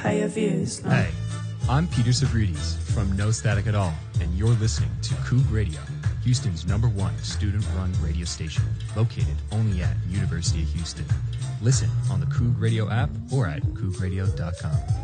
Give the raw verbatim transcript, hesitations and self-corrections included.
higher views. No? Hey, I'm Peter Savridis from No Static at All, and you're listening to Coug Radio, Houston's number one student-run radio station, located only at University of Houston. Listen on the Coug Radio app or at coug radio dot com.